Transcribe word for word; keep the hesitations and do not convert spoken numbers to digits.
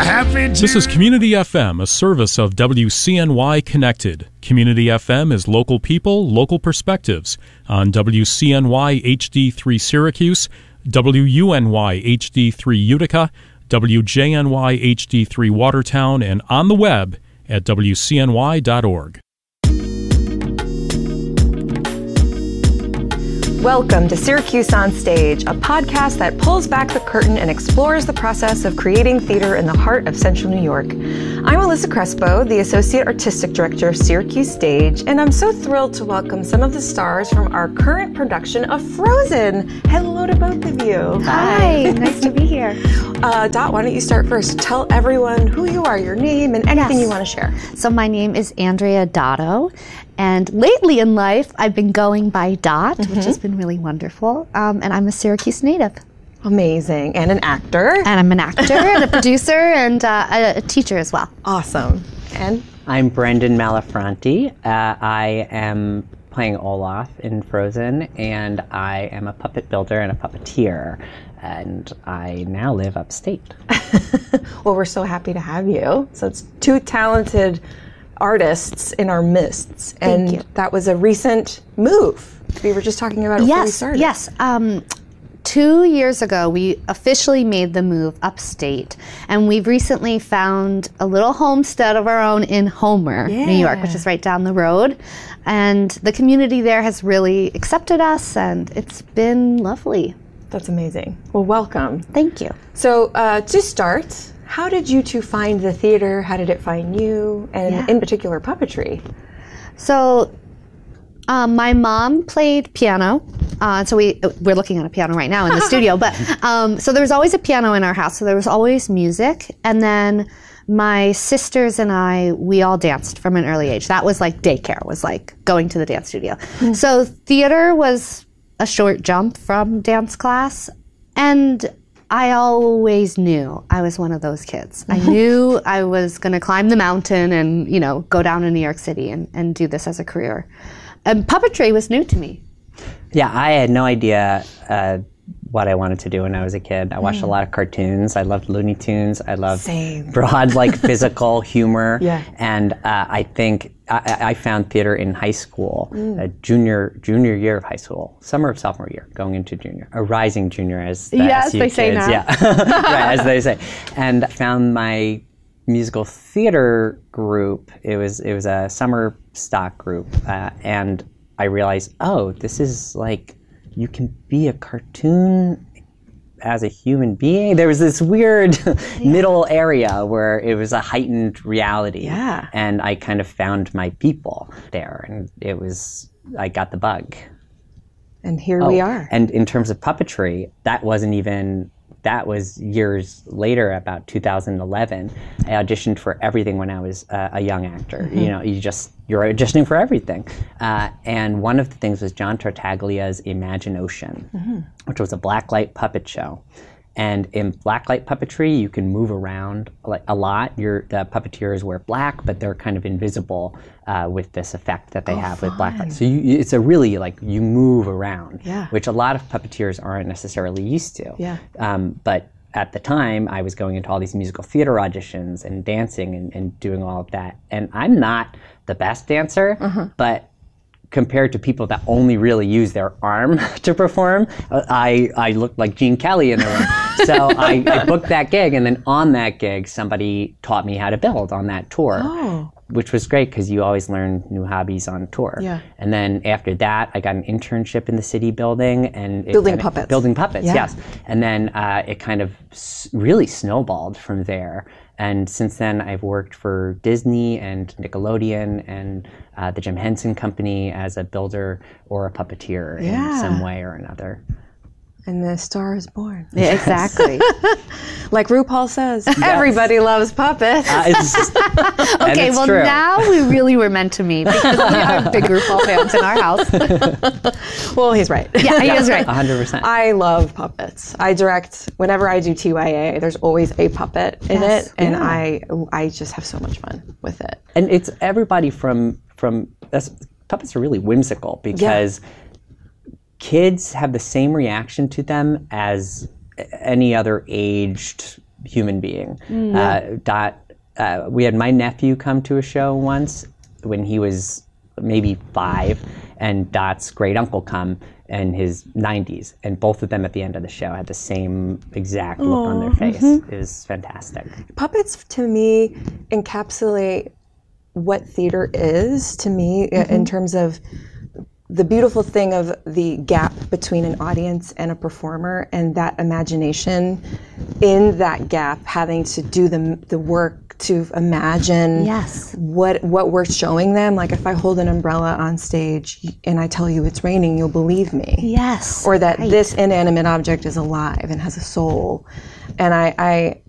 happy to... This is Community F M, a service of W C N Y Connected. Community F M is local people, local perspectives on W C N Y H D three Syracuse, W U N Y H D three Utica, W J N Y H D three Watertown, and on the web at W C N Y dot org. Welcome to Syracuse on Stage, a podcast that pulls back the curtain and explores the process of creating theater in the heart of Central New York. I'm Alyssa Crespo, the Associate Artistic Director of Syracuse Stage, and I'm so thrilled to welcome some of the stars from our current production of Frozen. Hello to both of you. Hi, nice to be here. Uh, Dot, why don't you start first? Tell everyone who you are, your name, and anything Yes. you want to share. So my name is Andrea Dotto, and lately in life, I've been going by Dot, mm-hmm. which has been really wonderful, um, and I'm a Syracuse native. Amazing. And an actor. And I'm an actor and a producer and uh, a, a teacher as well. Awesome. And? I'm Brendan Malafronte. Uh, I am playing Olaf in Frozen, and I am a puppet builder and a puppeteer, and I now live upstate. Well, we're so happy to have you. So it's two talented artists in our midst, and Thank you. That was a recent move. We were just talking about it before we Yes, started. yes. Um, two years ago, we officially made the move upstate, and we've recently found a little homestead of our own in Homer, Yeah. New York, which is right down the road. And the community there has really accepted us, and it's been lovely. That's amazing. Well, welcome. Thank you. So uh, to start, how did you two find the theater? How did it find you? And Yeah. in particular, puppetry? So um, my mom played piano. Uh, so we, we're looking at a piano right now in the studio. But um, so there was always a piano in our house. So there was always music. And then my sisters and I, we all danced from an early age. That was like daycare, was like going to the dance studio. Mm. So theater was a short jump from dance class. And I always knew I was one of those kids. I knew I was going to climb the mountain and, you know, go down to New York City and, and do this as a career. And puppetry was new to me. Yeah, I had no idea uh, what I wanted to do when I was a kid. I watched mm. a lot of cartoons. I loved Looney Tunes. I loved Same. broad, like, physical humor. Yeah. And uh, I think I, I found theater in high school, mm. a junior junior year of high school, summer of sophomore year, going into junior, a rising junior, as the yes, S U they kids, say now. Yeah, right, as they say, and found my musical theater group. It was it was a summer stock group, uh, and I realized, oh, this is like, you can be a cartoon as a human being. There was this weird yeah. middle area where it was a heightened reality. Yeah. And I kind of found my people there, and it was, I got the bug. And here oh, we are. And in terms of puppetry, that wasn't even, that was years later, about two thousand eleven. I auditioned for everything when I was uh, a young actor. Mm-hmm. You know, you just, you're auditioning for everything. Uh, and one of the things was John Tartaglia's Imagine Ocean, mm-hmm. which was a blacklight puppet show. And in blacklight puppetry, you can move around like a lot. Your the puppeteers wear black, but they're kind of invisible uh, with this effect that they oh, have fun. with blacklight. So you, it's a really, like, you move around, yeah. which a lot of puppeteers aren't necessarily used to. Yeah. Um, but at the time, I was going into all these musical theater auditions and dancing and, and doing all of that. And I'm not the best dancer, uh-huh. but compared to people that only really use their arm to perform, I, I looked like Gene Kelly in the room. So I, I booked that gig, and then on that gig, somebody taught me how to build on that tour, oh. which was great because you always learn new hobbies on tour. Yeah. And then after that, I got an internship in the city building. and it Building kinda, puppets. Building puppets, yeah. yes. And then uh, it kind of s- really snowballed from there. And since then, I've worked for Disney and Nickelodeon and uh, the Jim Henson Company as a builder or a puppeteer yeah. in some way or another. And the star is born. Yeah, exactly. Like RuPaul says, yes. Everybody loves puppets. Uh, it's, okay, it's well true. now we really were meant to meet because we are big RuPaul fans in our house. Well, he's right. Yeah, he is right. one hundred percent. I love puppets. I direct, whenever I do T Y A, there's always a puppet in Yes. it, and Yeah. I I just have so much fun with it. And it's everybody from, from that's, puppets are really whimsical because yeah. kids have the same reaction to them as any other aged human being. Mm, yeah. uh, Dot, uh, we had my nephew come to a show once when he was maybe five, and Dot's great uncle come in his nineties, and both of them at the end of the show had the same exact look Aww. on their face. Mm-hmm. It was fantastic. Puppets to me encapsulate what theater is to me mm-hmm. in terms of the beautiful thing of the gap between an audience and a performer, and that imagination in that gap, having to do the the work to imagine yes. what what we're showing them. Like if I hold an umbrella on stage and I tell you it's raining, you'll believe me. Yes. Or that right. this inanimate object is alive and has a soul. And I, I